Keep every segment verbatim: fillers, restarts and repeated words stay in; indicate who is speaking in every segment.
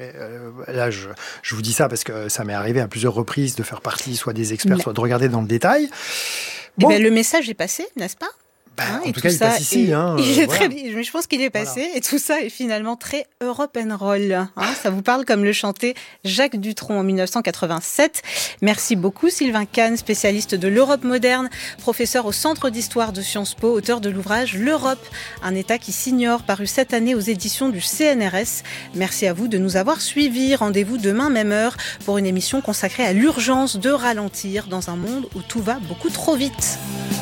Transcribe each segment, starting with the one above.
Speaker 1: Après, euh, là, je, je vous dis ça parce que ça m'est arrivé à plusieurs reprises de faire partie soit des experts, Mais... soit de regarder dans le détail.
Speaker 2: Bon. Eh ben, le message est passé, n'est-ce pas?
Speaker 1: Bah,
Speaker 2: hein,
Speaker 1: en
Speaker 2: et
Speaker 1: tout
Speaker 2: tout
Speaker 1: cas, il
Speaker 2: ça
Speaker 1: passe ici.
Speaker 2: est,
Speaker 1: hein,
Speaker 2: il est
Speaker 1: voilà.
Speaker 2: très, mais je pense qu'il est passé.
Speaker 1: Voilà.
Speaker 2: Et tout ça est finalement très Europe and Roll. Hein, ça vous parle comme le chantait Jacques Dutronc en dix-neuf cent quatre-vingt-sept. Merci beaucoup Sylvain Kahn, spécialiste de l'Europe moderne, professeur au Centre d'Histoire de Sciences Po, auteur de l'ouvrage L'Europe, un État qui s'ignore, paru cette année aux éditions du C N R S. Merci à vous de nous avoir suivis. Rendez-vous demain, même heure, pour une émission consacrée à l'urgence de ralentir dans un monde où tout va beaucoup trop vite.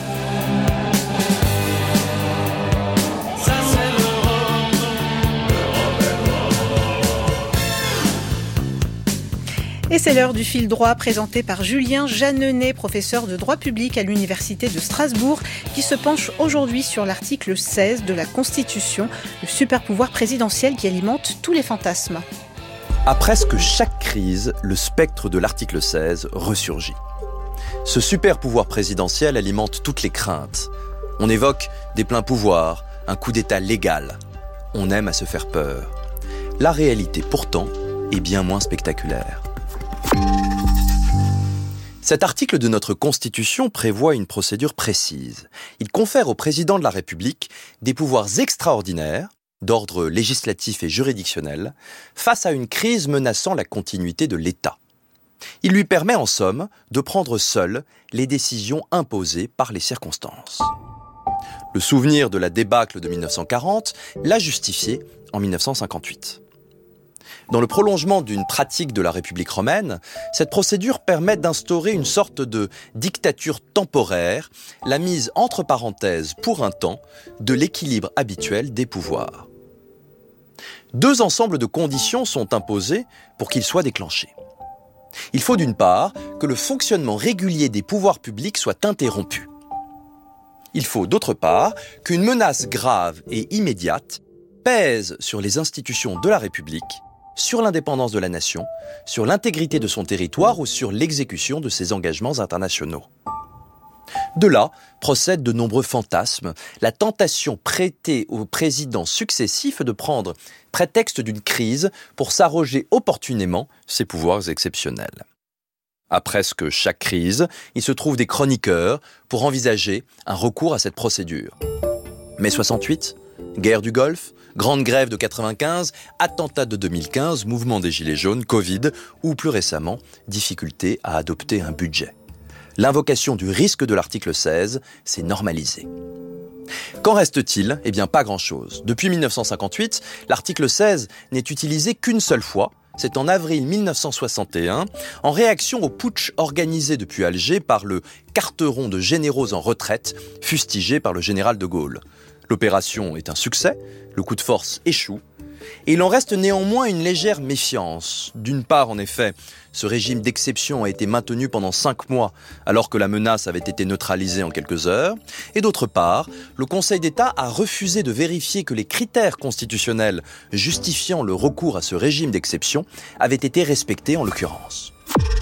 Speaker 2: Et c'est l'heure du fil droit présenté par Julien Jeanneney, professeur de droit public à l'Université de Strasbourg, qui se penche aujourd'hui sur l'article seize de la Constitution, le super-pouvoir présidentiel qui alimente tous les fantasmes.
Speaker 3: À presque chaque crise, le spectre de l'article seize ressurgit. Ce super-pouvoir présidentiel alimente toutes les craintes. On évoque des pleins pouvoirs, un coup d'État légal. On aime à se faire peur. La réalité, pourtant, est bien moins spectaculaire. Cet article de notre Constitution prévoit une procédure précise. Il confère au président de la République des pouvoirs extraordinaires, d'ordre législatif et juridictionnel, face à une crise menaçant la continuité de l'État. Il lui permet en somme de prendre seul les décisions imposées par les circonstances. Le souvenir de la débâcle de dix-neuf cent quarante l'a justifié en dix-neuf cent cinquante-huit. Dans le prolongement d'une pratique de la République romaine, cette procédure permet d'instaurer une sorte de dictature temporaire, la mise entre parenthèses pour un temps de l'équilibre habituel des pouvoirs. Deux ensembles de conditions sont imposés pour qu'il soit déclenché. Il faut d'une part que le fonctionnement régulier des pouvoirs publics soit interrompu. Il faut d'autre part qu'une menace grave et immédiate pèse sur les institutions de la République, sur l'indépendance de la nation, sur l'intégrité de son territoire ou sur l'exécution de ses engagements internationaux. De là procèdent de nombreux fantasmes, la tentation prêtée aux présidents successifs de prendre prétexte d'une crise pour s'arroger opportunément ses pouvoirs exceptionnels. À presque chaque crise, il se trouve des chroniqueurs pour envisager un recours à cette procédure. mai soixante-huit, guerre du Golfe, grande grève de quatre-vingt-quinze, attentat de deux mille quinze, mouvement des Gilets jaunes, Covid ou plus récemment, difficulté à adopter un budget. L'invocation du risque de l'article seize s'est normalisée. Qu'en reste-t-il ? Eh bien, pas grand-chose. Depuis dix-neuf cent cinquante-huit, l'article seize n'est utilisé qu'une seule fois. C'est en avril dix-neuf cent soixante et un, en réaction au putsch organisé depuis Alger par le carteron de généraux en retraite, fustigé par le général de Gaulle. L'opération est un succès, le coup de force échoue, et il en reste néanmoins une légère méfiance. D'une part, en effet, ce régime d'exception a été maintenu pendant cinq mois, alors que la menace avait été neutralisée en quelques heures, et d'autre part, le Conseil d'État a refusé de vérifier que les critères constitutionnels justifiant le recours à ce régime d'exception avaient été respectés en l'occurrence.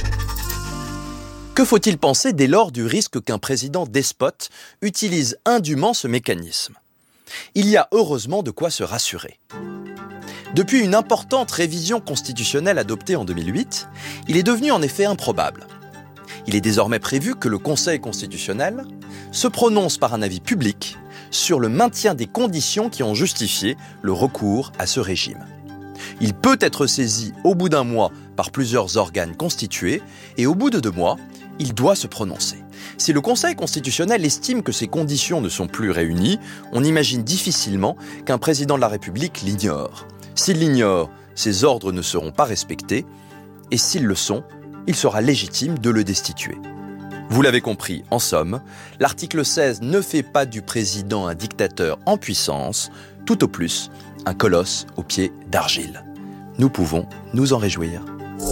Speaker 3: Que faut-il penser dès lors du risque qu'un président despote utilise indûment ce mécanisme ? Il y a heureusement de quoi se rassurer. Depuis une importante révision constitutionnelle adoptée en deux mille huit, il est devenu en effet improbable. Il est désormais prévu que le Conseil constitutionnel se prononce par un avis public sur le maintien des conditions qui ont justifié le recours à ce régime. Il peut être saisi au bout d'un mois par plusieurs organes constitués et au bout de deux mois, il doit se prononcer. Si le Conseil constitutionnel estime que ces conditions ne sont plus réunies, on imagine difficilement qu'un président de la République l'ignore. S'il l'ignore, ses ordres ne seront pas respectés, et s'ils le sont, il sera légitime de le destituer. Vous l'avez compris, en somme, l'article seize ne fait pas du président un dictateur en puissance, tout au plus un colosse aux pieds d'argile. Nous pouvons nous en réjouir.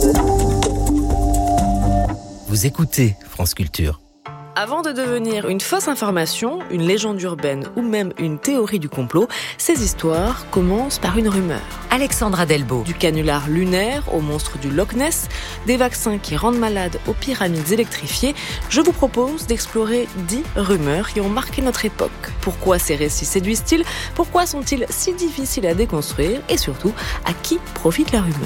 Speaker 4: Vous écoutez France Culture.
Speaker 5: Avant de devenir une fausse information, une légende urbaine ou même une théorie du complot, ces histoires commencent par une rumeur.
Speaker 4: Alexandra Delbo.
Speaker 5: Du canular lunaire au monstre du Loch Ness, des vaccins qui rendent malades aux pyramides électrifiées, je vous propose d'explorer dix rumeurs qui ont marqué notre époque. Pourquoi ces récits séduisent-ils ? Pourquoi sont-ils si difficiles à déconstruire ? Et surtout, à qui profite la rumeur ?